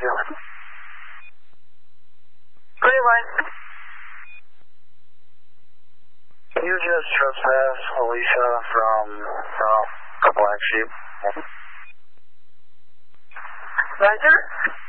Yeah. Green light. You just trespassed Alicia from Black Sheep. Roger.